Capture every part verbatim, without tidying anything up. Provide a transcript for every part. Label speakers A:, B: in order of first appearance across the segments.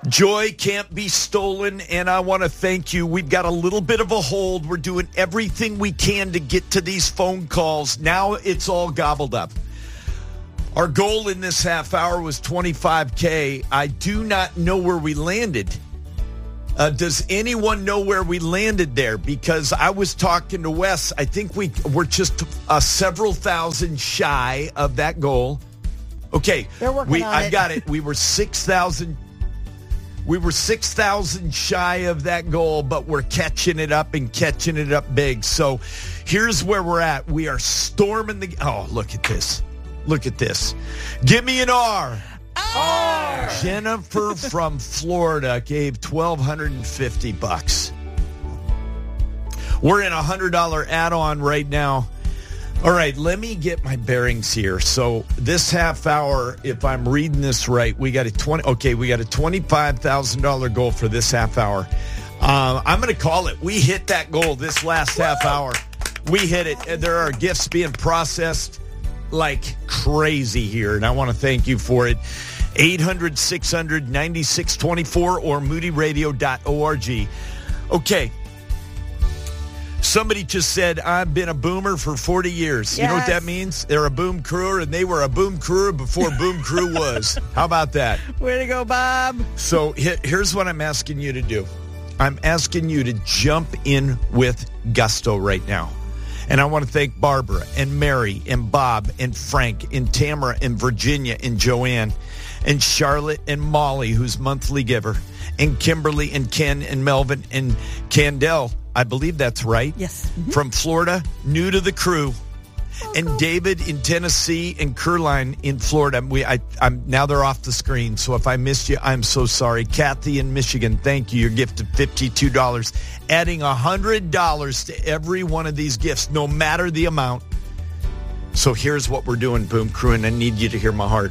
A: Joy can't be stolen, and I want to thank you. We've got a little bit of a hold. We're doing everything we can to get to these phone calls. Now it's all gobbled up. Our goal in this half hour was twenty-five K. I do not know where we landed. Uh, does anyone know where we landed there? Because I was talking to Wes. I think we, we're just uh, several thousand shy of that goal. Okay,
B: They're working
A: we,
B: on
A: I
B: it.
A: got it. We were six thousand. We were six thousand shy of that goal, but we're catching it up and catching it up big. So here's where we're at. We are storming the... Oh, look at this. Look at this. Give me an R.
B: R.
A: Jennifer from Florida gave twelve fifty bucks. We're in a one hundred dollars add-on right now. All right, let me get my bearings here. So this half hour, if I'm reading this right, we got a twenty. Okay, we got a twenty-five thousand dollars goal for this half hour. Uh, I'm going to call it. We hit that goal this last half hour. We hit it. And there are gifts being processed like crazy here, and I want to thank you for it. eight hundred, six hundred, ninety-six twenty-four or moody radio dot org. Okay. Somebody just said, I've been a boomer for forty years.
B: Yes.
A: You know what that means? They're a boom crewer, and they were a boom crewer before boom crew was. How about that?
B: Way to go, Bob.
A: So he- here's what I'm asking you to do. I'm asking you to jump in with gusto right now. And I want to thank Barbara and Mary and Bob and Frank and Tamara and Virginia and Joanne and Charlotte and Molly, who's monthly giver, and Kimberly and Ken and Melvin and Candell. I believe that's right.
B: Yes. Mm-hmm.
A: From Florida, new to the crew.
B: Oh,
A: and
B: cool.
A: David in Tennessee and Curline in Florida. We, I, I'm now they're off the screen. So if I missed you, I'm so sorry. Kathy in Michigan, thank you. Your gift of fifty-two dollars. Adding one hundred dollars to every one of these gifts, no matter the amount. So here's what we're doing, Boom Crew, and I need you to hear my heart.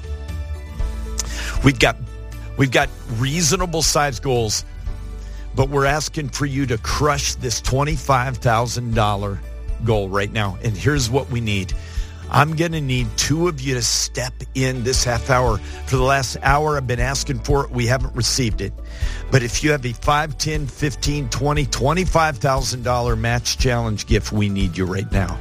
A: We've got, we've got reasonable size goals, but we're asking for you to crush this twenty-five thousand dollars goal right now. And here's what we need. I'm going to need two of you to step in this half hour. For the last hour, I've been asking for it. We haven't received it. But if you have a five, ten, fifteen, twenty, twenty-five thousand dollars match challenge gift, we need you right now.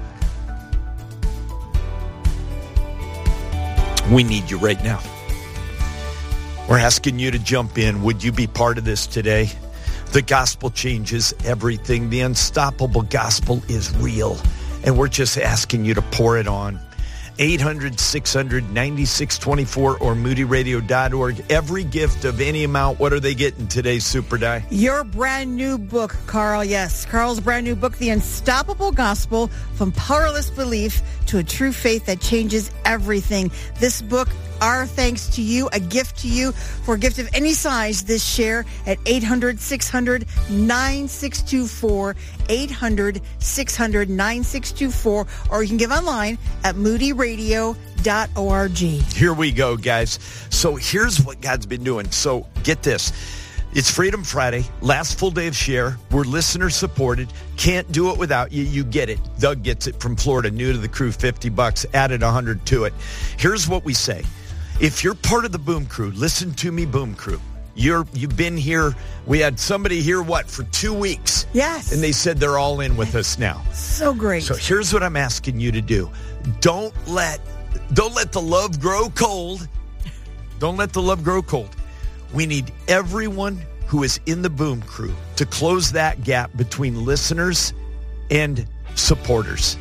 A: We need you right now. We're asking you to jump in. Would you be part of this today? The gospel changes everything. The unstoppable gospel is real. And we're just asking you to pour it on. eight hundred, six hundred, ninety-six twenty-four or moody radio dot org. Every gift of any amount, what are they getting today, Super Die?
B: Your brand new book, Carl. Yes, Carl's brand new book, The Unstoppable Gospel, From Powerless Belief to a True Faith That Changes Everything. This book, our thanks to you, a gift to you. For a gift of any size, this share at eight hundred, six hundred, nine six two four, eight hundred, six hundred, nine six two four, or you can give online at moody radio dot org.
A: Here we go, guys. So here's what God's been doing. So get this. It's Freedom Friday, last full day of share. We're listener supported. Can't do it without you. You get it. Doug gets it from Florida, new to the crew, fifty bucks, added one hundred to it. Here's what we say. If you're part of the Boom Crew, listen to me, Boom Crew. You're, you've been here. We had somebody here, what, for two weeks?
B: Yes.
A: And they said they're all in with us now.
B: So great.
A: So here's what I'm asking you to do. Don't let, don't let the love grow cold. Don't let the love grow cold. We need everyone who is in the Boom Crew to close that gap between listeners and supporters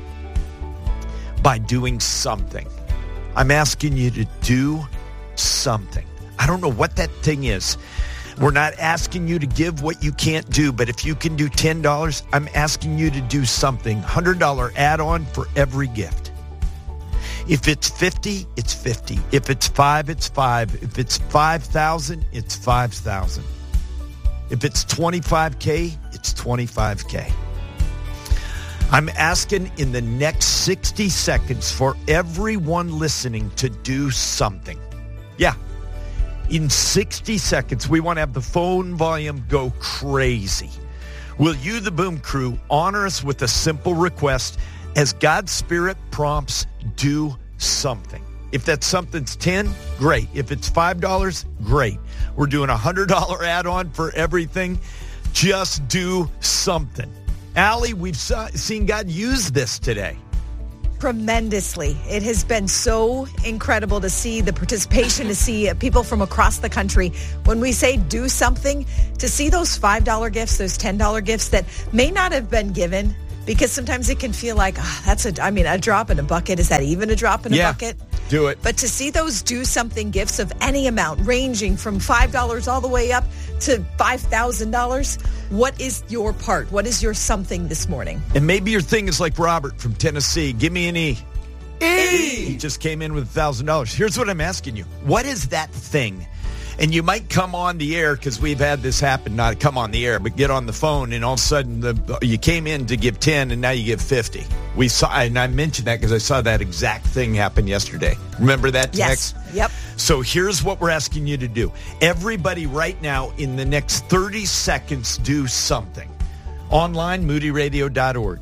A: by doing something. I'm asking you to do something. I don't know what that thing is. We're not asking you to give what you can't do, but if you can do ten dollars, I'm asking you to do something. one hundred dollars add-on for every gift. If it's fifty, it's fifty. If it's five, it's five. If it's five thousand, it's five thousand. If it's twenty-five K, it's twenty-five K. I'm asking in the next sixty seconds for everyone listening to do something. Yeah. In sixty seconds, we want to have the phone volume go crazy. Will you, the Boom Crew, honor us with a simple request? As God's Spirit prompts, do something. If that something's ten, great. If it's five dollars, great. We're doing a one hundred dollars add-on for everything. Just do something. Allie, we've saw, seen God use this today.
C: Tremendously. It has been so incredible to see the participation, to see people from across the country. When we say do something, to see those five dollar gifts, those ten dollar gifts that may not have been given, because sometimes it can feel like, oh, that's a, I mean, a drop in a bucket. Is that even a drop in a
A: yeah,
C: bucket?
A: Do it.
C: But to see those do something gifts of any amount, ranging from five dollars all the way up to five thousand dollars, what is your part? What is your something this morning?
A: And maybe your thing is like Robert from Tennessee. Give me an E. E! He just came in with one thousand dollars. Here's what I'm asking you. What is that thing? And you might come on the air, because we've had this happen, not come on the air, but get on the phone, and all of a sudden the, you came in to give ten, and now you give fifty. We saw, and I mentioned that because I saw that exact thing happen yesterday. Remember that text?
C: Yes. Yep.
A: So here's what we're asking you to do. Everybody right now, in the next thirty seconds, do something. Online, moody radio dot org.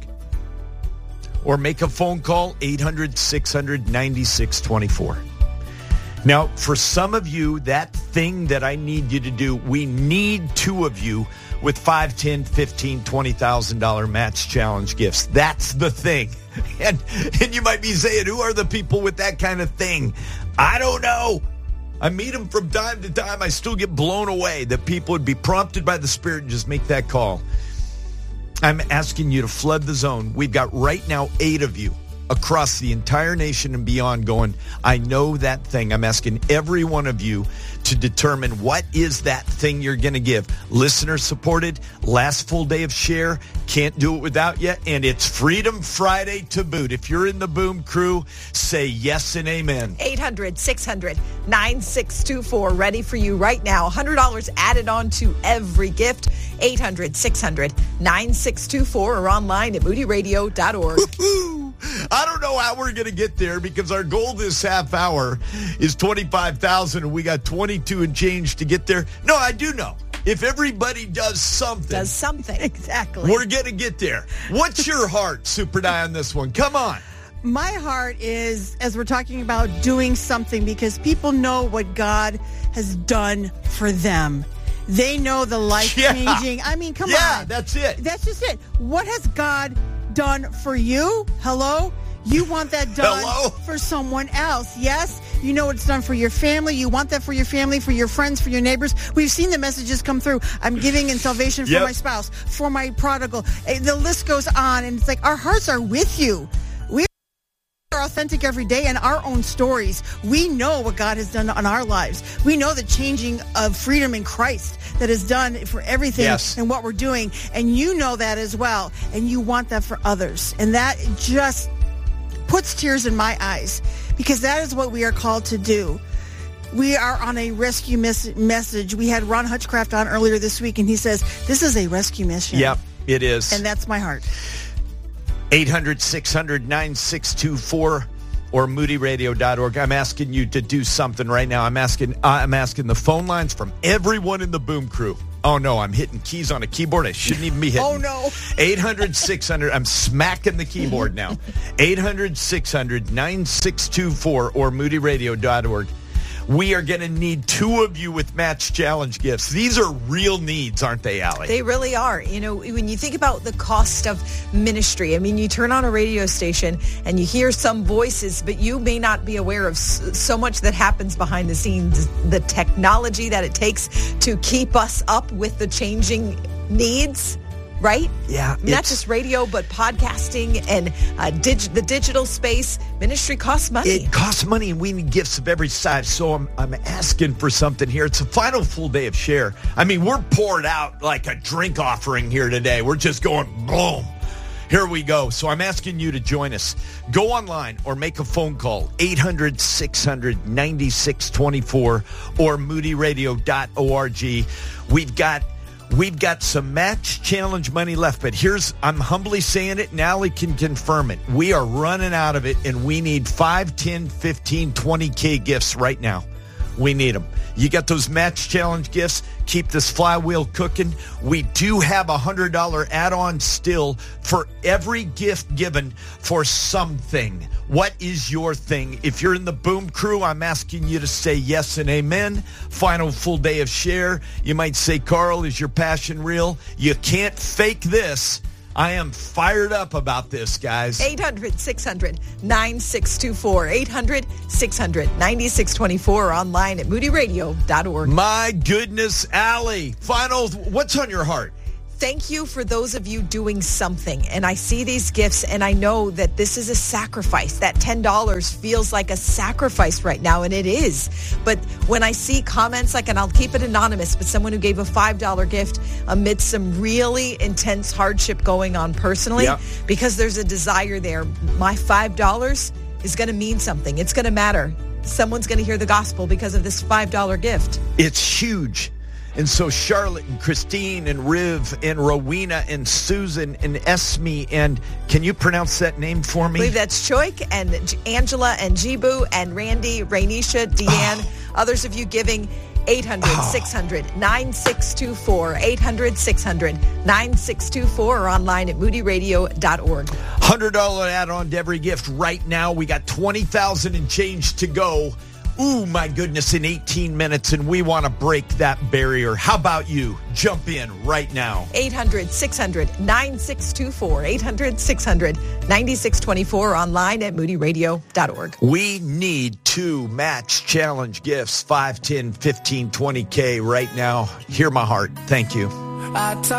A: Or make a phone call, eight hundred, six hundred, ninety-six twenty-four. Now, for some of you, that thing that I need you to do, we need two of you with five, ten, fifteen, twenty thousand dollars match challenge gifts. That's the thing. And and you might be saying, who are the people with that kind of thing? I don't know. I meet them from time to time. I still get blown away that people would be prompted by the Spirit and just make that call. I'm asking you to flood the zone. We've got right now eight of you across the entire nation and beyond going, I know that thing. I'm asking every one of you to determine what is that thing you're going to give. Listener supported, last full day of share, can't do it without you, and it's Freedom Friday to boot. If you're in the Boom Crew, say yes and amen.
C: eight hundred, six hundred, nine six two four, ready for you right now. one hundred dollars added on to every gift. eight hundred, six hundred, nine six two four or online at moody radio dot org.
A: I don't know how we're going to get there, because our goal this half hour is twenty-five thousand and we got twenty-two and change to get there. No, I do know. If everybody does something.
C: Does something.
B: Exactly.
A: We're going to get there. What's your heart, Super Die, on this one? Come on.
B: My heart is, as we're talking about doing something, because people know what God has done for them. They know the life-changing. Yeah. I mean, come
A: yeah,
B: on.
A: Yeah, that's it.
B: That's just it. What has God done for you? Hello? You want that done
A: Hello?
B: for someone else. Yes? You know it's done for your family. You want that for your family, for your friends, for your neighbors. We've seen the messages come through. I'm giving in salvation for
A: yep.
B: my spouse, for my prodigal. The list goes on, and it's like our hearts are with you. We are authentic every day in our own stories. We know what God has done on our lives. We know the changing of freedom in Christ that is done for everything
A: yes.
B: and what we're doing. And you know that as well. And you want that for others. And that just puts tears in my eyes, because that is what we are called to do. We are on a rescue mes- message. We had Ron Hutchcraft on earlier this week, and he says, this is a rescue mission.
A: Yep, it is.
B: And that's my heart.
A: eight hundred, six hundred, nine six two four or moody radio dot org. I'm asking you to do something right now. I'm asking I'm asking the phone lines from everyone in the Boom Crew. Oh, no, I'm hitting keys on a keyboard I shouldn't even be hitting.
B: Oh, no.
A: eight hundred, six hundred. I'm smacking the keyboard now. eight hundred, six hundred, nine six two four or moody radio dot org. We are going to need two of you with match challenge gifts. These are real needs, aren't they, Allie?
C: They really are. You know, when you think about the cost of ministry, I mean, you turn on a radio station and you hear some voices, but you may not be aware of so much that happens behind the scenes, the technology that it takes to keep us up with the changing needs. Right?
A: Yeah.
C: Not just radio, but podcasting and uh, dig- the digital space. Ministry costs money.
A: It costs money, and we need gifts of every size. So I'm I'm asking for something here. It's the final full day of share. I mean, we're poured out like a drink offering here today. We're just going boom. Here we go. So I'm asking you to join us. Go online or make a phone call, eight hundred, six hundred, ninety-six twenty-four or moody radio dot org. We've got We've got some match challenge money left, but here's, I'm humbly saying it, and Allie can confirm it. We are running out of it, and we need five, ten, fifteen, twenty K gifts right now. We need them. You got those match challenge gifts. Keep this flywheel cooking. We do have a one hundred dollars add-on still for every gift given for something. What is your thing? If you're in the Boom Crew, I'm asking you to say yes and amen. Final full day of share. You might say, Carl, is your passion real? You can't fake this. I am fired up about this, guys.
C: eight hundred, six hundred, nine six two four. eight hundred, six hundred, nine six two four. Online at moody radio dot org.
A: My goodness, Allie. Final, what's on your heart?
C: Thank you for those of you doing something. And I see these gifts and I know that this is a sacrifice. That ten dollars feels like a sacrifice right now, and it is. But when I see comments like, and I'll keep it anonymous, but someone who gave a five dollars gift amid some really intense hardship going on personally,
A: yep.
C: because there's a desire there. My five dollars is going to mean something. It's going to matter. Someone's going to hear the gospel because of this five dollars gift.
A: It's huge. And so Charlotte and Christine and Riv and Rowena and Susan and Esme and can you pronounce that name for me?
C: I believe that's Choik and J- Angela and Jibu and Randy, Rainisha, Deanne. Oh. Others of you giving eight hundred, six hundred, nine six two four. eight hundred, six hundred, nine six two four or online at moody radio dot org.
A: one hundred dollars add-on to every gift right now. We got twenty thousand and change to go. Ooh, my goodness, in eighteen minutes, and we want to break that barrier. How about you? Jump in right now.
C: eight hundred, six hundred, nine six two four. eight hundred, six hundred, nine six two four. Online at moody radio dot org.
A: We need two match challenge gifts, five, ten, fifteen, twenty K right now. Hear my heart. Thank you.